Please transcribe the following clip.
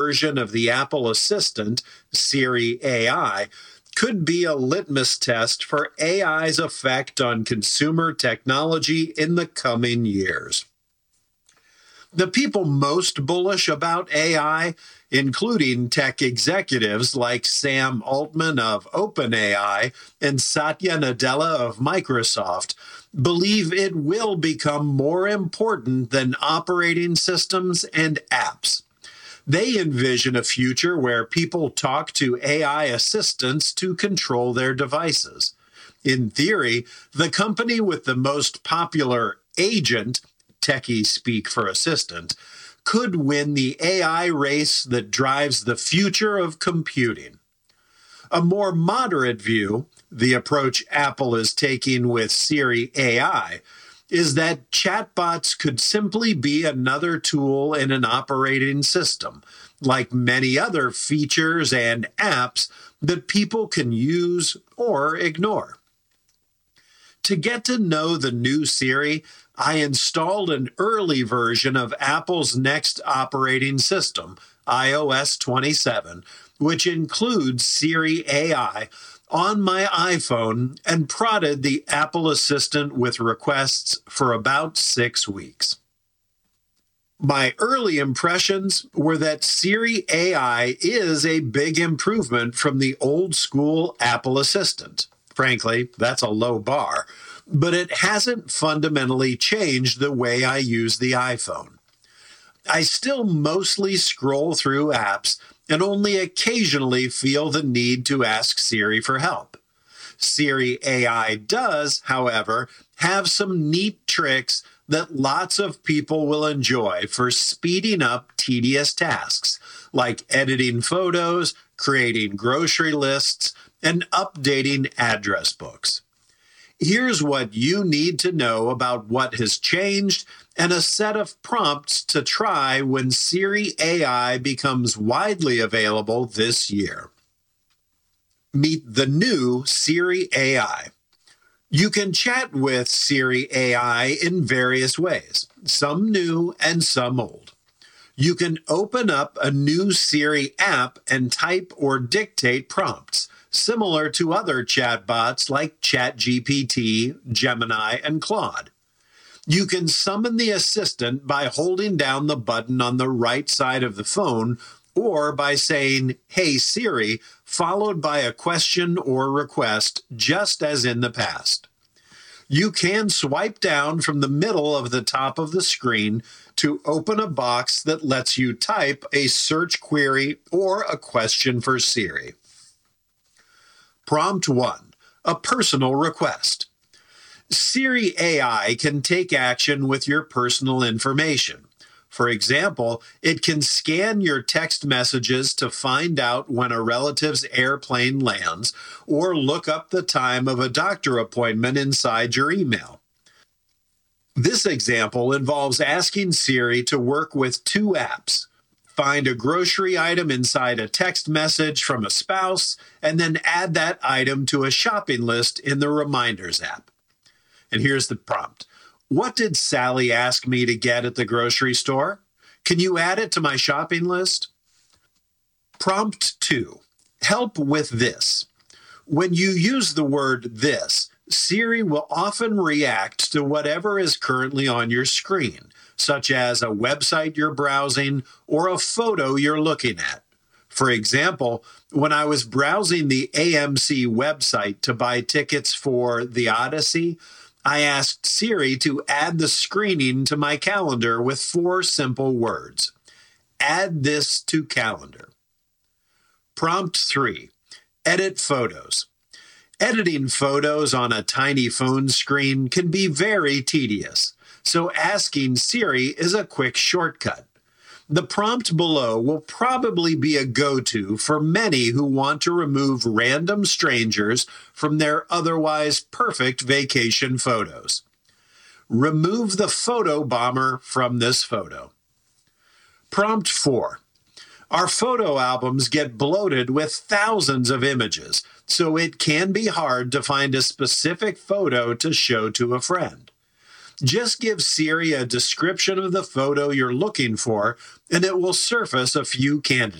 version of the Apple Assistant, Siri AI, could be a litmus test for AI's effect on consumer technology in the coming years. The people most bullish about AI, including tech executives like Sam Altman of OpenAI and Satya Nadella of Microsoft, believe it will become more important than operating systems and apps. They envision a future where people talk to AI assistants to control their devices. In theory, the company with the most popular agent, techie speak for assistant, could win the AI race that drives the future of computing. A more moderate view, the approach Apple is taking with Siri AI, is that chatbots could simply be another tool in an operating system, like many other features and apps that people can use or ignore. To get to know the new Siri, I installed an early version of Apple's next operating system, iOS 27, which includes Siri AI, on my iPhone and prodded the Apple Assistant with requests for about 6 weeks. My early impressions were that Siri AI is a big improvement from the old school Apple Assistant. Frankly, that's a low bar, but it hasn't fundamentally changed the way I use the iPhone. I still mostly scroll through apps and only occasionally feel the need to ask Siri for help. Siri AI does, however, have some neat tricks that lots of people will enjoy for speeding up tedious tasks, like editing photos, creating grocery lists, and updating address books. Here's what you need to know about what has changed and a set of prompts to try when Siri AI becomes widely available this year. Meet the new Siri AI. You can chat with Siri AI in various ways, some new and some old. You can open up a new Siri app and type or dictate prompts, similar to other chatbots like ChatGPT, Gemini, and Claude. You can summon the assistant by holding down the button on the right side of the phone or by saying, "Hey Siri," followed by a question or request, just as in the past. You can swipe down from the middle of the top of the screen to open a box that lets you type a search query or a question for Siri. Prompt 1. A personal request. Siri AI can take action with your personal information. For example, it can scan your text messages to find out when a relative's airplane lands or look up the time of a doctor appointment inside your email. This example involves asking Siri to work with 2 apps. Find a grocery item inside a text message from a spouse, and then add that item to a shopping list in the Reminders app. And here's the prompt. What did Sally ask me to get at the grocery store? Can you add it to my shopping list? Prompt 2. Help with this. When you use the word "this," Siri will often react to whatever is currently on your screen, such as a website you're browsing or a photo you're looking at. For example, when I was browsing the AMC website to buy tickets for The Odyssey, I asked Siri to add the screening to my calendar with 4 simple words. Add this to calendar. Prompt 3. Edit photos. Editing photos on a tiny phone screen can be very tedious, so asking Siri is a quick shortcut. The prompt below will probably be a go-to for many who want to remove random strangers from their otherwise perfect vacation photos. Remove the photo bomber from this photo. Prompt 4. Our photo albums get bloated with thousands of images, so it can be hard to find a specific photo to show to a friend. Just give Siri a description of the photo you're looking for, and it will surface a few candidates.